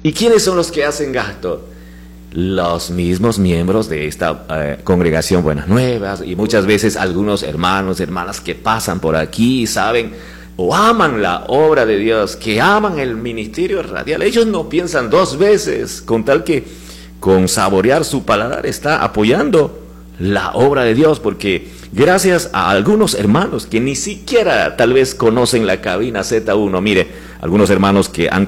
¿Y quiénes son los que hacen gasto? Los mismos miembros de esta congregación Buenas Nuevas, y muchas veces algunos hermanos, hermanas que pasan por aquí, saben o aman la obra de Dios, que aman el ministerio radial. Ellos no piensan dos veces, con tal que con saborear su paladar está apoyando la obra de Dios, porque gracias a algunos hermanos que ni siquiera tal vez conocen la cabina Z1, mire, algunos hermanos que han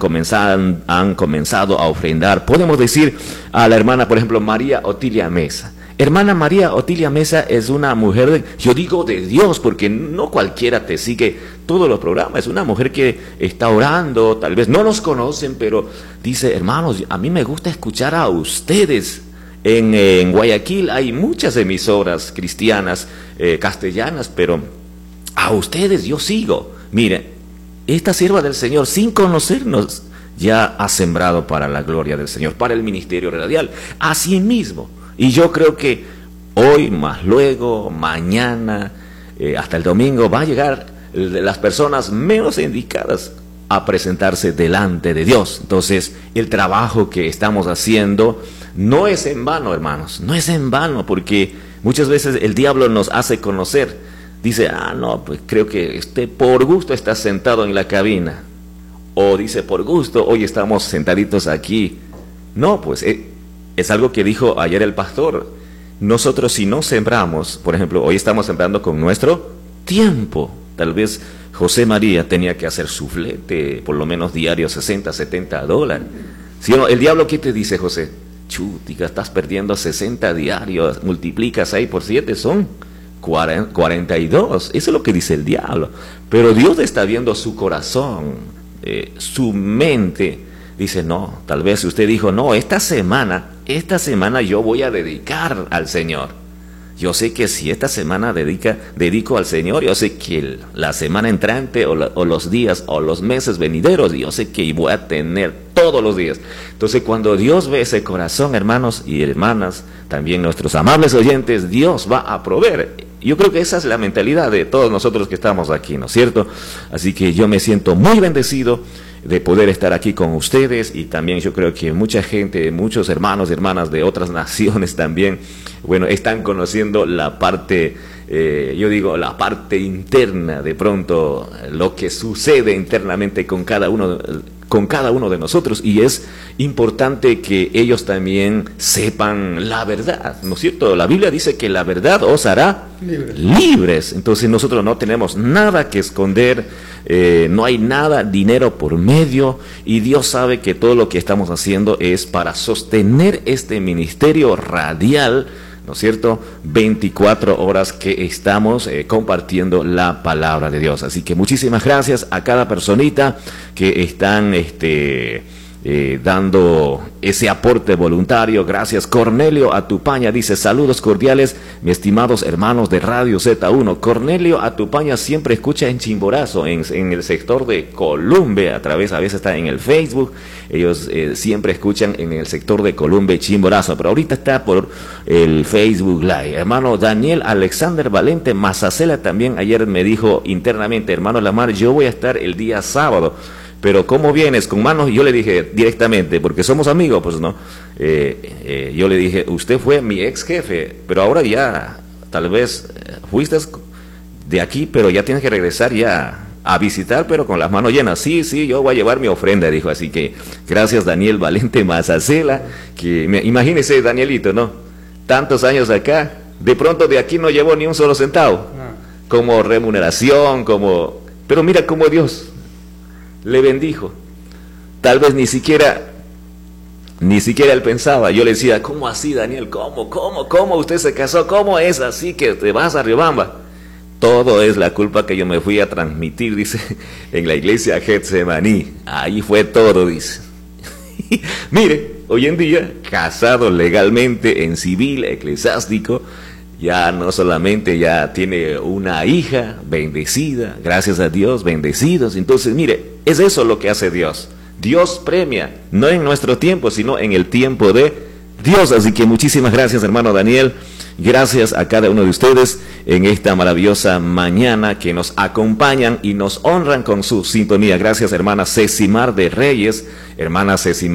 comenzado a ofrendar, podemos decir a la hermana, por ejemplo, María Otilia Mesa. Hermana María Otilia Mesa es una mujer, yo digo de Dios, porque no cualquiera te sigue todos los programas, es una mujer que está orando, tal vez no nos conocen, pero dice, hermanos, a mí me gusta escuchar a ustedes. En Guayaquil hay muchas emisoras cristianas, castellanas, pero a ustedes yo sigo. Mire, esta sierva del Señor, sin conocernos, ya ha sembrado para la gloria del Señor, para el ministerio radial, así mismo. Y yo creo que hoy, más luego, mañana, hasta el domingo, va a llegar las personas menos indicadas a presentarse delante de Dios. Entonces, el trabajo que estamos haciendo no es en vano, hermanos, no es en vano, porque muchas veces el diablo nos hace conocer. Dice, no, pues creo que por gusto está sentado en la cabina. O dice, por gusto, hoy estamos sentaditos aquí. No, pues es algo que dijo ayer el pastor. Nosotros si no sembramos, por ejemplo, hoy estamos sembrando con nuestro tiempo. Tal vez José María tenía que hacer su flete, por lo menos diario, $60, $70. ¿Sí o no? El diablo, ¿qué te dice, José? Chutica, estás perdiendo 60 diarios, multiplica 6 por 7, son 42. Eso es lo que dice el diablo. Pero Dios está viendo su corazón, su mente. Dice, no, tal vez usted dijo, no, esta semana yo voy a dedicar al Señor. Yo sé que si esta semana dedico al Señor, yo sé que la semana entrante o los días o los meses venideros, yo sé que voy a tener todos los días. Entonces, cuando Dios ve ese corazón, hermanos y hermanas, también nuestros amables oyentes, Dios va a proveer. Yo creo que esa es la mentalidad de todos nosotros que estamos aquí, ¿no es cierto? Así que yo me siento muy bendecido de poder estar aquí con ustedes, y también yo creo que mucha gente, muchos hermanos y hermanas de otras naciones también, bueno, están conociendo la parte, yo digo, la parte interna, de pronto, lo que sucede internamente con cada uno de nosotros, y es importante que ellos también sepan la verdad, ¿no es cierto? La Biblia dice que la verdad os hará libres. Entonces nosotros no tenemos nada que esconder, no hay nada, dinero por medio, y Dios sabe que todo lo que estamos haciendo es para sostener este ministerio radial, ¿no es cierto? 24 horas que estamos compartiendo la palabra de Dios. Así que muchísimas gracias a cada personita que están dando ese aporte voluntario. Gracias. Cornelio Atupaña dice, saludos cordiales, mis estimados hermanos de Radio Z1. Cornelio Atupaña siempre escucha en Chimborazo, en el sector de Columbia, a veces está en el Facebook. Ellos siempre escuchan en el sector de Columbia y Chimborazo, pero ahorita está por el Facebook Live. Hermano Daniel Alexander Valente Mazacela también ayer me dijo internamente, hermano Lamar, yo voy a estar el día sábado, pero ¿cómo vienes? ¿Con manos? Yo le dije directamente, porque somos amigos, pues no. Yo le dije, usted fue mi ex jefe, pero ahora ya, tal vez fuiste de aquí, pero ya tienes que regresar ya a visitar, pero con las manos llenas. Sí, yo voy a llevar mi ofrenda, dijo. Así que gracias, Daniel Valente Mazacela, imagínese, Danielito, ¿no? Tantos años acá, de pronto de aquí no llevó ni un solo centavo, como remuneración, pero mira cómo Dios le bendijo. Tal vez ni siquiera él pensaba. Yo le decía, ¿cómo así, Daniel? ¿Cómo usted se casó? ¿Cómo es así que te vas a Riobamba? Todo es la culpa que yo me fui a transmitir, dice, en la iglesia Getsemaní. Ahí fue todo, dice. Mire, hoy en día, casado legalmente en civil, eclesiástico, ya no solamente ya tiene una hija bendecida, gracias a Dios, bendecidos. Entonces, mire, es eso lo que hace Dios. Dios premia, no en nuestro tiempo, sino en el tiempo de Dios. Así que muchísimas gracias, hermano Daniel. Gracias a cada uno de ustedes en esta maravillosa mañana que nos acompañan y nos honran con su sintonía. Gracias, hermana Cecimar de Reyes, hermana Cecimar